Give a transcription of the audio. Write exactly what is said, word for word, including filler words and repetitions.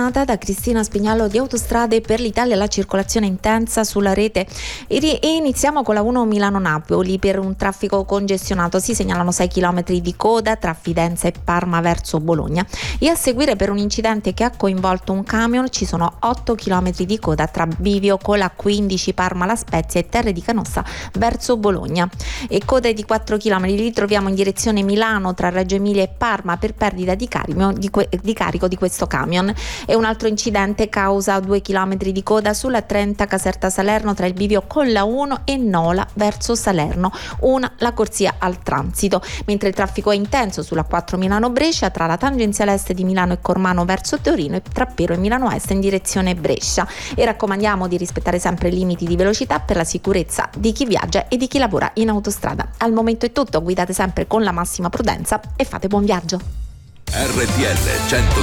giornata da Cristina Spignallo di Autostrade per l'Italia. La circolazione intensa sulla rete e iniziamo con la uno Milano-Napoli. Per un traffico congestionato si segnalano sei chilometri di coda tra Fidenza e Parma verso Bologna, e a seguire per un incidente che ha coinvolto un camion ci sono otto chilometri di coda tra Bivio con la quindici Parma La Spezia e Terre di Canossa verso Bologna, e code di quattro chilometri li troviamo in direzione Milano tra Reggio Emilia e Parma per perdita di carico di, que- di carico di questo camion. E un altro incidente causa due chilometri di coda sulla trenta Caserta Salerno tra il bivio con la uno e Nola verso Salerno, una la corsia al transito, mentre il traffico è intenso sulla quattro Milano Brescia tra la tangenziale est di Milano e Cormano verso Torino e tra Pero e Milano Est in direzione Brescia. E raccomandiamo di rispettare sempre i limiti di velocità per la sicurezza di chi viaggia e di chi lavora in autostrada. Al momento è tutto, guidate sempre con la massima prudenza e fate buon viaggio. R T L cento